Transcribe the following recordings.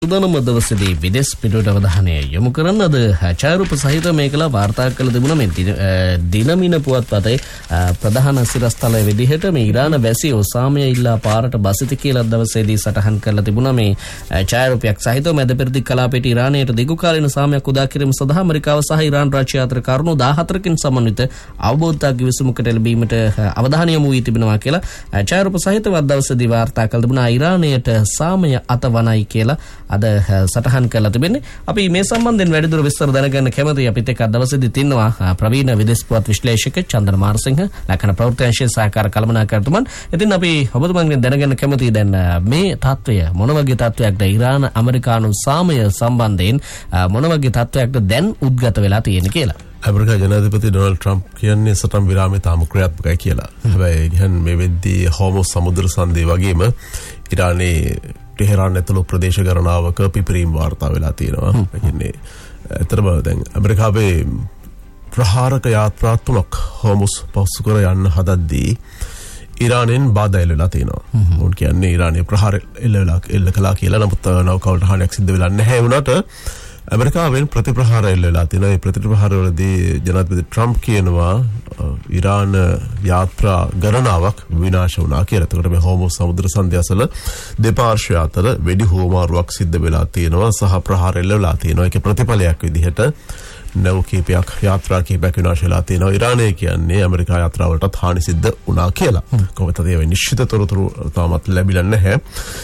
සුදානම දවසේදී විදේශ පිටුවට අවධානය යොමු කරන අද ඡායාරූප සහිත මේකලා වාර්තා කළ තිබුණා මේ දිනමින පුවත්පතේ ප්‍රධාන සිරස්තලයේ විදිහට මේ ඉරාන වැසියෝ සාමය ඉල්ලා පාරට බසිත කියලා දවසේදී සටහන් කරලා තිබුණා මේ ඡායාරූපයක් සහිතව මැද පෙරදිග කලාපයට ඉරානයට දීර්ඝ කාලීන සාමයක් උදා කිරීම සඳහා ඇමරිකාව සහ ඉරාන් රාජ්‍ය අතර කරුණු 14කින් සමන්විත අවබෝධයක් විසමුකට ලැබීමට අවධානය යොමු වී තිබෙනවා කියලා ඡායාරූප සහිතව දවසේදී වාර්තා කළ තිබුණා ඉරානයට සාමය අතවනයි කියලා අද සටහන් කරලා තිබෙන්නේ. අපි මේ සම්බන්ධයෙන් වැඩිදුර විස්තර දැනගන්න කැමතියි. අපිත් එක්ක දවසේදී තින්නවා ප්‍රවීණ විදේශ පුවත් විශ්ලේෂක චන්දන මාරසිංහ, ලක්ෂණ ප්‍රවෘත්ති සහකාර කළමනාකරතුමන්. ඉතින් අපි ඔබතුමන්ගෙන් දැනගන්න කැමතියි දැන් මේ තත්ත්වය මොන වගේ තත්ත්වයක්ද ඉරාන ඇමරිකානු සාමය සම්බන්ධයෙන් මොන වගේ තත්ත්වයක්ද දැන් උද්ගත වෙලා තියෙන්නේ කියලා. ඇමරිකා ජනාධිපති ඩොනල්ඩ් ට්‍රම්ප් කියන්නේ සටන් විරාමයේ තාම ක්‍රියාත්මකයි කියලා. හැබැයි ගහන් මේ වෙද්දී හෝමස් සමුද්‍ර සන්ධිය වගේම ඉරානයේ ටෙහෙරාන් ඇතුළු ප්‍රදේශ ගණනාවක පිපිරීම් වාර්තා වෙලා තියෙනවා. ඒ කියන්නේ ඇත්තටම දැන් ඇමරිකාවේ ප්‍රහාරක යාත්‍රා 3ක් හෝමස් පසු කර යන්න හදද්දී ඉරානෙන් බාධා එල්ලලා තියෙනවා. උන් කියන්නේ ඉරානයේ ප්‍රහාර එල්ල කළා කියලා. නමුත් නෞකාවට හානියක් සිද්ධ වෙලා නැහැ වුණාට ඇමරිකාවෙන් ප්‍රතිප්‍රහාර එල්ලලා තියෙනවා. මේ ප්‍රතිප්‍රහාරවලදී ජනාධිපති ට්‍රම්ප් කියනවා ඉරාන යාත්‍රා ගණනාවක් විනාශ වුණා කියලා. එතකොට මේ හෝමස් සමුද්‍ර සන්ධිය අසල දෙපාර්ශ්වය අතර වෙඩි හුවමාරුවක් සිද්ධ වෙලා තියෙනවා සහ ප්‍රහාර එල්ලලා තියෙනවා. ඒකේ ප්‍රතිඵලයක් විදිහට නැව් කීපයක් යාත්‍රා කීපයක් විනාශ වෙලා තියෙනවා. ඉරානය කියන්නේ ඇමරිකා යාත්‍රාවලටත් හානි සිද්ධ වුණා කියලා. කොහොමද ඒ නිශ්චිත තොරතුරු තාමත් ලැබිලා නැහැ.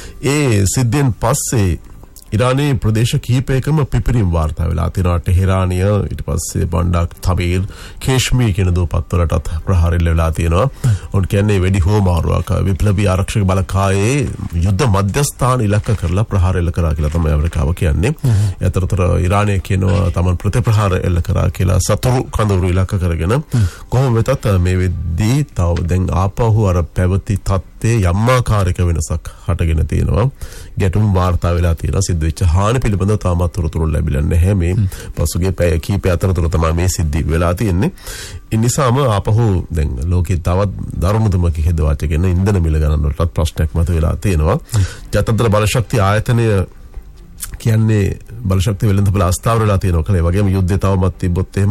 ඒ සිද්ධියෙන් පස්සේ ඉරානයේ ප්‍රදේශ කිහිපයකම පිපිරීම් වාර්තා වෙලා තියෙනවා. ටෙහෙරානිය ඊට පස්සේ බණ්ඩාක් තබීර් කේශ්මීර් කියන දූපත්වලටත් ප්‍රහාර එල්ලලා තියෙනවා. උන් කියන්නේ වෙඩි හුවමාරුවක් විප්ලවීය ආරක්ෂක බලකායේ යුද්ධ මධ්‍යස්ථාන ඉලක්ක කරලා ප්‍රහාර එල්ල කරා කියලා තමයි ඇමරිකාව කියන්නේ. ඒ අතරතුර ඉරානය කියනවා තමන් ප්‍රතිප්‍රහාර එල්ල කරා කියලා සතුරු කඳවුරු ඉලක්ක කරගෙන කොහොම වෙතත් මේ වෙද්දී තව දැන් ආපහු අර පැවති තත්ත්වයේ යම්මාකාරක වෙනසක් හටගෙන තියෙනවා. ගැටුම් වාර්තා වෙලා තියෙනවා. සිද්ධ වෙච්ච හානි පිළිබඳව තාමත් තොරතුරු ලැබිලා නැහැ. මේ පසුගිය පැය කිහිපය අතරතුර තමයි මේ සිද්ධි වෙලා තියෙන්නේ. ඒ නිසාම ආපහු දැන් ලෝකේ තවත් දරුණුතම කිහිදවාචගෙන ඉන්ධන මිල ගණන් වලටත් ප්‍රශ්නයක් මතුවලා තියෙනවා. ජාත්‍යන්තර බලශක්ති ආයතනය කියන්නේ බලශක්ති වෙළඳපොළ අස්ථාවර වෙලා තියෙනවා. ඒ වගේම යුද්ධය තවමත් තිබ්බොත් එහෙම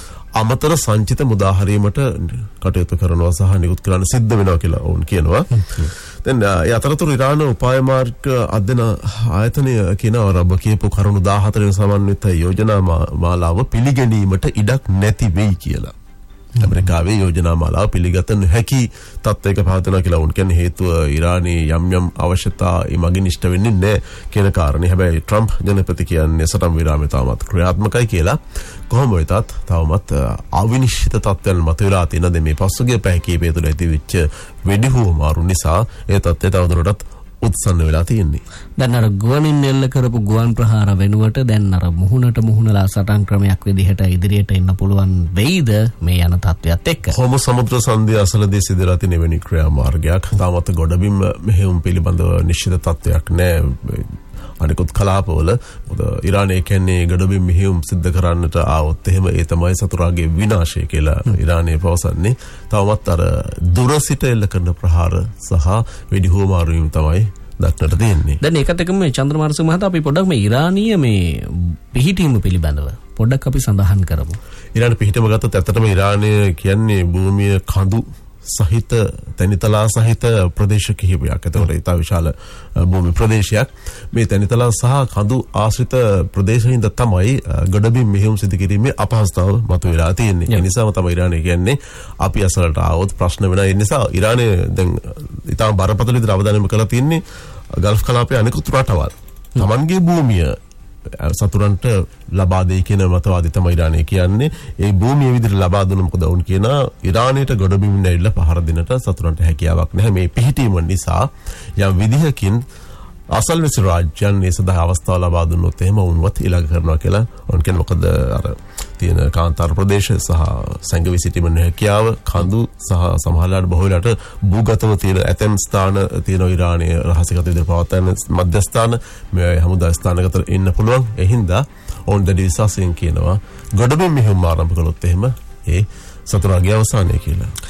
අමතර සංචිත මුදා හැරීමට කටයුතු කරනවා සහ නිකුත් කරන්න සිද්ධ වෙනවා කියලා වුන් කියනවා. දැන් ඒ අතරතුර ඉරාන උපාය මාර්ග අධ්‍යයන ආයතනය කියනවා රබ කියපු කරුණු 14 සමන්විත යෝජනා මාලාව පිළිගැනීමට ඉඩක් නැති වෙයි කියලා. ඇමරිකාවේ යෝජනා මාලාව පිළිගත නොහැකි තත්ත්වයක පවතිනවා කියලා වුන් කියන්නේ හේතුව ඉරානයේ යම් අවශ්‍යතා මගින් ඉෂ්ට වෙන්නේ නැහැ කියන කාරණේ. හැබැයි ට්‍රම්ප් ජනපති කියන්නේ සටන් විරාමයේ තාමත් ක්‍රියාත්මකයි කියලා. කොහොම වෙතත් තවමත් අවිනිශ්චිත තත්ත්වයන් මතුවලා තියෙන මේ පසුගිය පැය කිහිපය තුළ ඇතිවෙච්ච වෙඩි හුවමාරු නිසා ඒ තත්ත්වය තවදුරටත් උත්සන්න වෙලා තියෙන්නේ. දැන් අර ගුවනින් එල්ල කරපු ගුවන් ප්‍රහාර වෙනුවට දැන් අර මුහුණට මුහුණලා සටන් ක්‍රමයක් විදිහට ඉදිරියට එන්න පුළුවන් වෙයිද මේ යන තත්ත්වයක් එක්ක? හෝමස් සමුද්‍ර සන්ධිය අසලදී සිදුලා තියෙන වෙනි ක්‍රියාමාර්ගයක් තාමත් ගොඩබිම් මෙහෙයුම් පිළිබඳව නිශ්චිත තත්ත්වයක් නැහැ. අනිකුත් කලාපවල ඉරානය කියන්නේ ගොඩබිම් මෙහෙයුම් සිද්ධ කරන්නට ආවොත් එහෙම ඒ තමයි සතුරාගේ විනාශය කියලා ඉරානය පවසන්නේ. තවමත් අර දුර සිට එල්ල කරන ප්‍රහාර සහ වෙඩි හුවමාරු වීම තමයි දක්නට තියෙන්නේ. දැන් ඒකත් එක්කම මේ චන්ද්‍රමාරසිංහ මහතා අපි පොඩ්ඩක් මේ ඉරානීය මේ පිහිටීම පිළිබඳව පොඩ්ඩක් අපි සඳහන් කරමු. ඉරාන පිහිටම ගත්තොත් ඇත්තටම ඉරානය කියන්නේ භූමිය කඳු සහිත තැනිතලා සහිත ප්‍රදේශ කිහිපයක්. එතකොට ඉතා විශාල භූමි ප්‍රදේශයක්. මේ තැනිතලා සහ කඳු ආශ්‍රිත ප්‍රදේශහින්ද තමයි ගොඩබිම් මෙහෙයුම් සිදු කිරීමේ අපහසුතාව මතුවලා තියෙන්නේ. ඒ නිසාම තමයි ඉරානය කියන්නේ අපි අසලට ආවොත් ප්‍රශ්න වෙනවා. ඒ නිසා ඉරානය දැන් ඉතාම බරපතල විදිහට අවධානය යොමු කරලා තියෙන්නේ ගල්ෆ් කලාපයේ අනෙකුත් රටවල් තමන්ගේ භූමිය සතුරන්ට ලබා දෙයි කියන මතවාදී තමයි ඉරානය කියන්නේ. ඒ භූමිය විදිහට ලබා දුන්න මොකද වුන් කියන ඉරානයට ගොඩබිම් නැවිලා පහර දෙන්නට සතුරන්ට හැකියාවක් නැහැ. මේ පිහිටීම නිසා යම් විදිහකින් අසල්වැසි රාජ්‍යයන් මේ සඳහා අවස්ථාව ලබා දුන්නොත් එහෙම වුන්වත් ඊළඟ කරනවා කියලා වුන් කියන්නේ. මොකද අර තියෙන කාන්තාර ප්‍රදේශ සහ සංගවි සිටීම හැකියාව කඳු සහ සමහරවිට බොහෝ වෙලාට භූගතව තියෙන ඇතැම් ස්ථාන තියෙන ඉරානයේ රහසිගත විදිහට පවත්වන මධ්‍යස්ථාන මේ හමුදා ස්ථානගත ඉන්න පුළුවන්. ඒ හින්දා ඔවුන් දැඩි විශ්වාසයෙන් කියනවා ගොඩබිම් මෙහෙයුම් ආරම්භ කළොත් එහෙම ඒ සතුරාගේ අවසානය කියලා.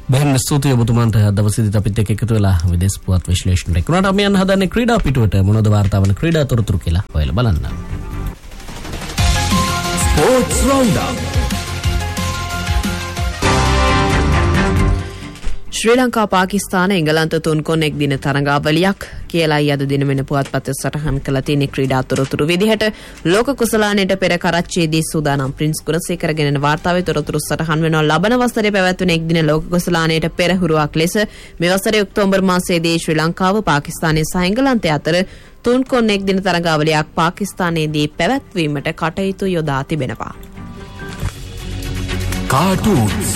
බොහොම ස්තුතියි ඔබතුමන්ට දවසේදීත් අපිත් එක්ක එකතු වෙලා විදේශ පුවත් විශ්ලේෂණයට. ඒකට අපි යන්න හදන්නේ ක්‍රීඩා පිටුවට. මොනවද වාර්තා වන ක්‍රීඩා තොරතුරු කියලා හොයලා බලන්න. Sports round. ශ්‍රී ලංකා පාකිස්තාන එංගලන්ත තුන්කොන් එක් දින තරඟාවලියක් කියලායි අද දින වෙන පුවත්පත සටහන් කළ තියෙන ක්‍රීඩා තොරතුරු විදිහට ලෝක කුසලානයට පෙර කරච්චියේදී සූදානම් ප්‍රින්ස් ගුණසේකර ගෙනෙන වාර්තාවේ තොරතුරු සටහන් වෙනවා. ලබන වසරේ පැවැත්වෙන එක් දින ලෝක කුසලානයට පෙරහුරුවක් ලෙස මේ වසරේ ඔක්තෝබර් මාසයේදී ශ්‍රී ලංකාව පාකිස්තානය සහ එංගලන්තය අතර තුන්කොන් එක් දින තරඟාවලියක් පාකිස්තානයේදී පැවැත්වීමට කටයුතු යොදා තිබෙනවා. කාටූන්ස්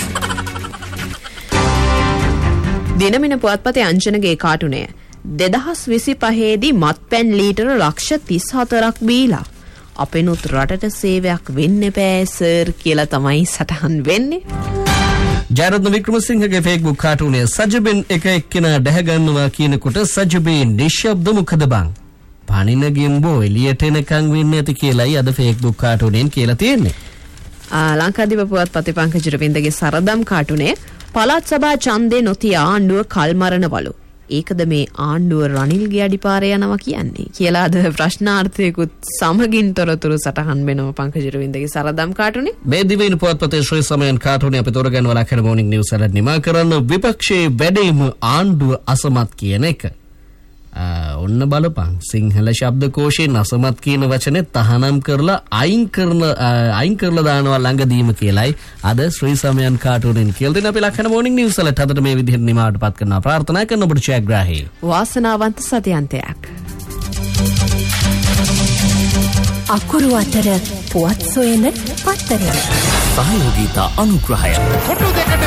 දිනමින පුවත්පතේ අංජනගේ කාටුනය 2025දී මත්පැන් ලීටර ලක්ෂ 34ක් බීලා අපෙනුත් රටට සේවයක් වෙන්න බෑ සර් කියලා තමයි සටහන් වෙන්නේ. ජයරත්න වික්‍රමසිංහගේ Facebook කාටුනේ සජබෙන් එක එක්කෙනා දැහැගන්නවා කියනකොට සජබේ නිශ්ශබ්ද මොකද බං? පණින ගෙම්බෝ එළියට එනකන් වෙන්නේ නැති කියලායි අද Facebook කාටුනෙන් කියලා තියෙන්නේ. ලංකාදීප පුවත්පතේ පංකජ රවින්දගේ සරදම් කාටුනේ පළාත් සභා ඡන්දේ නොතිය ආණ්ඩුව කල්මරනවලු. ඒකද මේ ආණ්ඩුව රනිල්ගේ අඩිපාරේ යනවා කියන්නේ කියලා අද ප්‍රශ්නාර්ථයකුත් සමගින් තොරතුරු සටහන් වෙනවා පංකජ රවින්දගේ සරදම් කාටුනේ. මේ දිවයින පුවත්පතේ ශ්‍රී සමයන් කාටුනේ අපි තෝරගෙන වලක්වන මොර්නිං නිවුස් වල නිමා කරන විපක්ෂයේ වැඩේම ආණ්ඩුව අසමත් කියන එක. ඔන්න බලපං සිංහල ශබ්දකෝෂයෙන් අසමත් කියන වචනේ තහනම් කරලා අයින් කරලා දානවා ළඟදීම කියලයි අද ශ්‍රී සමයන් කාටුනෙන් කියලා දෙන අපි ලක්ෂණ මොර්නිං නිවුස් වලට අදට මේ විදිහට නිමාවටපත් කරනවා ප්‍රාර්ථනා කරන ඔබට ජයග්‍රාහී වාසනාවන්ත සතියන්තයක්. අකුරු අතර පුවත් සොයන පත්තරය සහයෝගීතා අනුග්‍රහය